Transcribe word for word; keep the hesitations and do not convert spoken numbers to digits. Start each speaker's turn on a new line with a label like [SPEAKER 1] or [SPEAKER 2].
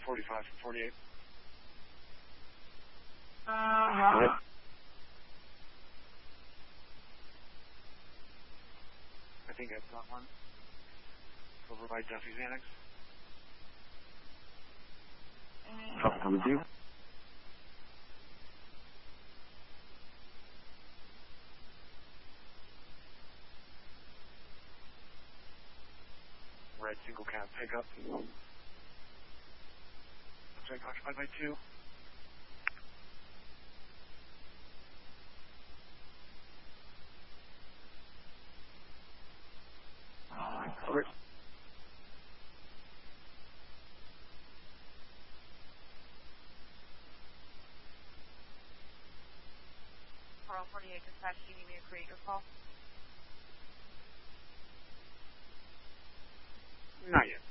[SPEAKER 1] forty-five from forty-eight.
[SPEAKER 2] Uh,
[SPEAKER 1] I think I've got one. Over by Duffy's Annex.
[SPEAKER 2] Talk with you.
[SPEAKER 1] Red single cab pickup. Looks like occupied by two.
[SPEAKER 2] Over.
[SPEAKER 3] Pearl forty-eight dispatch, you need me to create your call?
[SPEAKER 1] Not yet.